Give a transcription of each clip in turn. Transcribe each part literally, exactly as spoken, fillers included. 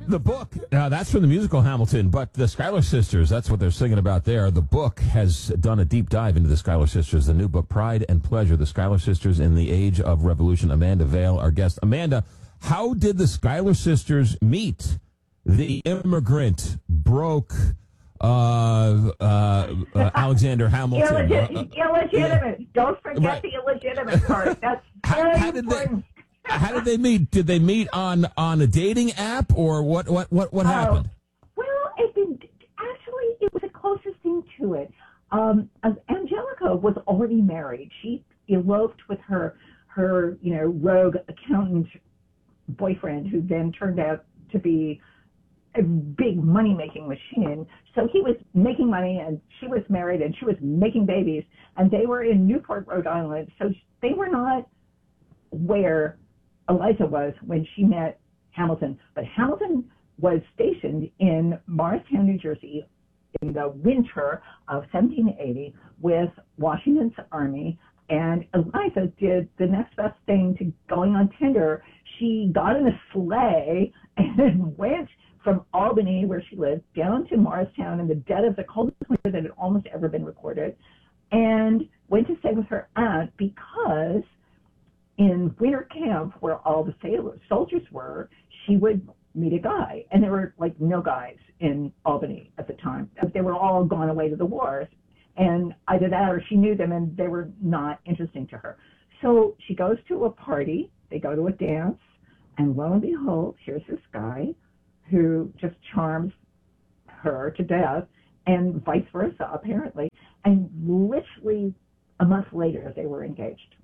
The book, uh, that's from the musical Hamilton, but the Schuyler Sisters, that's what they're singing about there. The book has done a deep dive into the Schuyler Sisters, the new book, Pride and Pleasure, the Schuyler Sisters in the Age of Revolution. Amanda Vale, our guest. Amanda, how did the Schuyler Sisters meet the immigrant, broke uh, uh, uh, Alexander Hamilton? Illegit- uh, illegitimate. Yeah. Don't forget right. the illegitimate part. That's how, very how did important. They, how did they meet? Did they meet on, on a dating app, or what? What? What? What happened? Oh, well, it did, actually, it was the closest thing to it. Um, Angelica was already married. She eloped with her her you know rogue accountant boyfriend, who then turned out to be a big money-making machine. So he was making money, and she was married, and she was making babies, and they were in Newport, Rhode Island. So they were not where Eliza was when she met Hamilton. But Hamilton was stationed in Morristown, New Jersey in the winter of seventeen eighty with Washington's army, and Eliza did the next best thing to going on Tinder. She got in a sleigh and went from Albany, where she lived, down to Morristown in the dead of the coldest winter that had almost ever been recorded, and went to stay with her aunt because in winter camp, where all the sailors, soldiers were, she would meet a guy. And there were, like, no guys in Albany at the time. They were all gone away to the wars. And either that or she knew them and they were not interesting to her. So she goes to a party, they go to a dance, and lo and behold, here's this guy who just charms her to death, and vice versa, apparently. And literally a month later, they were engaged.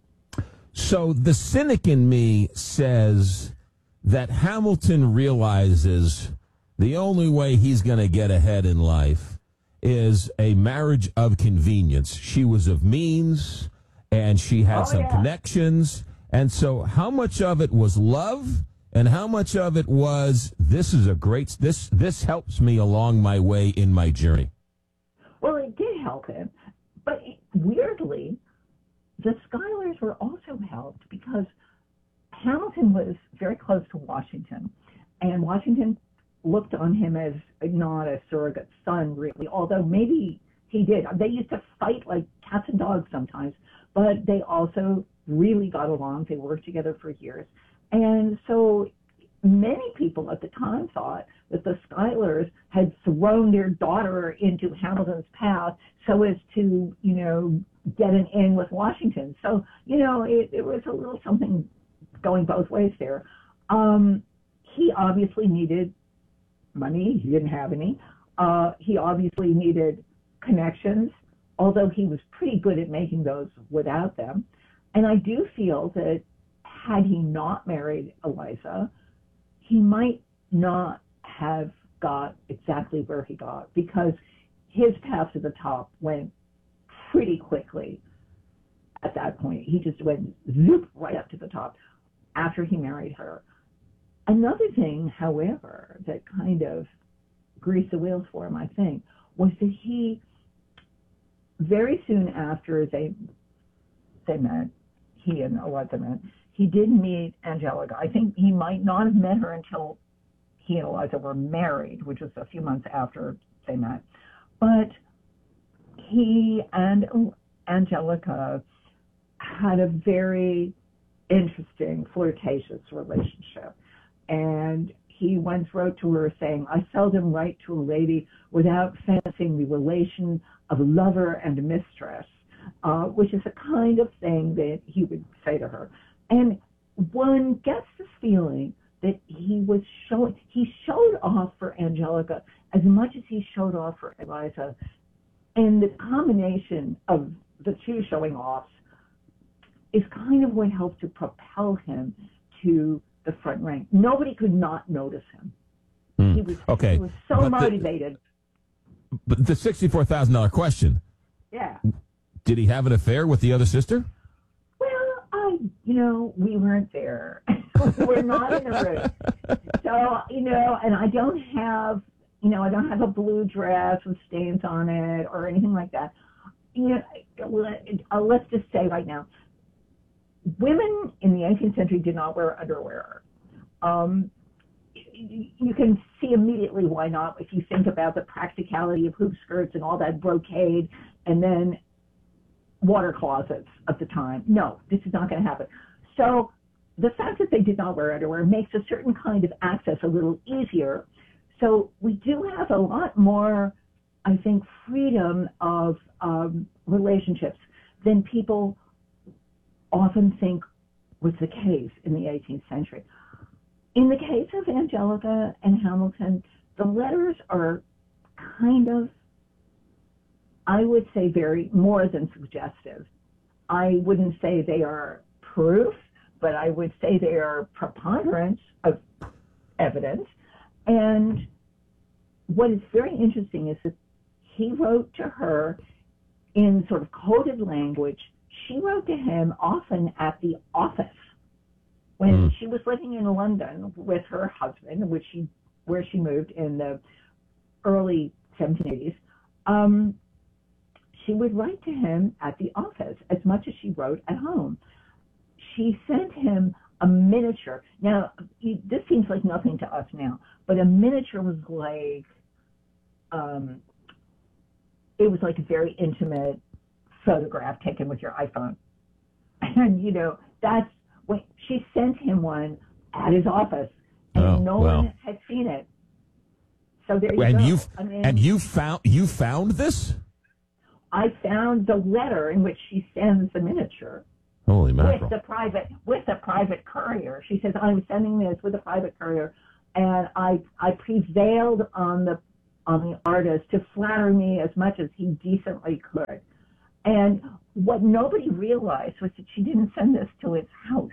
So the cynic in me says that Hamilton realizes the only way he's going to get ahead in life is a marriage of convenience. She was of means, and she had oh, some yeah. connections. And so how much of it was love, and how much of it was, this is a great, this this helps me along my way in my journey? Well, it did help him. But weirdly, the Schuylers were also helped because Hamilton was very close to Washington, and Washington looked on him as not a surrogate son, really, although maybe he did. They used to fight like cats and dogs sometimes, but they also really got along. They worked together for years. And so many people at the time thought that the Schuylers had thrown their daughter into Hamilton's path so as to, you know, get an in with Washington. So, you know, it, it was a little something going both ways there. Um, he obviously needed money. He didn't have any. Uh, he obviously needed connections, although he was pretty good at making those without them. And I do feel that had he not married Eliza, he might not have got exactly where he got, because his path to the top went pretty quickly at that point. He just went zoop right up to the top after he married her. Another thing, however, that kind of greased the wheels for him, I think, was that he, very soon after they they met, he and Eliza met, he did meet Angelica. I think he might not have met her until he and Eliza were married, which was a few months after they met. But he and Angelica had a very interesting, flirtatious relationship. And he once wrote to her saying, "I seldom write to a lady without fancying the relation of lover and mistress," uh, which is a kind of thing that he would say to her. And one gets the feeling that he was showing, he showed off for Angelica as much as he showed off for Eliza. And the combination of the two showing offs is kind of what helped to propel him to the front rank. Nobody could not notice him. Mm. He was, okay. he was so but motivated. The, but the sixty-four thousand dollars question. Yeah. Did he have an affair with the other sister? Well, I, you know, we weren't there. We're not in the room. So, you know, and I don't have, you know, I don't have a blue dress with stains on it or anything like that. You know, uh, let's just say right now, women in the eighteenth century did not wear underwear. Um, you can see immediately why not if you think about the practicality of hoop skirts and all that brocade and then water closets of the time. No, this is not going to happen. So the fact that they did not wear underwear makes a certain kind of access a little easier. So we do have a lot more, I think, freedom of um, relationships than people often think was the case in the eighteenth century. In the case of Angelica and Hamilton, the letters are kind of, I would say, very more than suggestive. I wouldn't say they are proof, but I would say they are preponderance of evidence. And what is very interesting is that he wrote to her in sort of coded language. She wrote to him often at the office when mm. she was living in London with her husband, which she, where she moved in the early seventeen eighties. Um, she would write to him at the office as much as she wrote at home. She sent him a miniature. Now, this seems like nothing to us now, but a miniature was like, um, it was like a very intimate photograph taken with your iPhone. And, you know, that's when she sent him one at his office, and oh, no well. one had seen it. So there you and go. You, I mean, and you found, you found this? I found the letter in which she sends the miniature. Holy mackerel. With the private, with the private courier. She says, I'm sending this with a private courier, and I, I prevailed on the, on the artist to flatter me as much as he decently could. And what nobody realized was that she didn't send this to his house.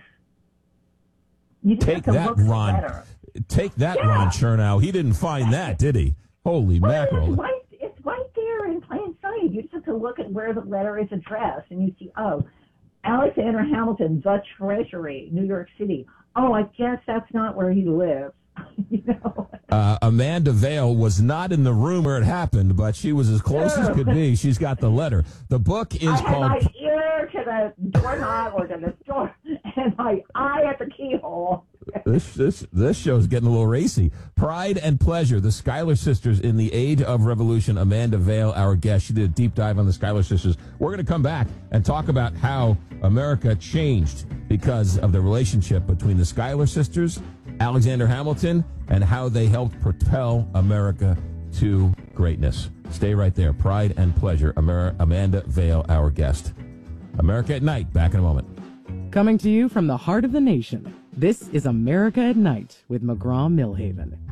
You just Take have to that, look at the Ron. letter. Take that, Yeah. Ron Chernow. He didn't find that, did he? Holy Well, mackerel. It's right, it's right there in plain sight. You just have to look at where the letter is addressed, and you see, oh, Alexander Hamilton, the Treasury, New York City. Oh, I guess that's not where he lives. You know? Uh, Amanda Vale was not in the room where it happened, but she was as close as could be. She's got the letter. The book is I had called... my ear to the doorknob or to the door, and my eye at the keyhole. This this this show's getting a little racy. Pride and Pleasure, the Schuyler Sisters in the Age of Revolution. Amanda Vale, our guest. She did a deep dive on the Schuyler Sisters. We're going to come back and talk about how America changed because of the relationship between the Schuyler Sisters, Alexander Hamilton, and how they helped propel America to greatness. Stay right there. Pride and Pleasure. Amer- Amanda Vale, our guest. America at Night. Back in a moment. Coming to you from the heart of the nation, this is America at Night with McGraw-Milhaven.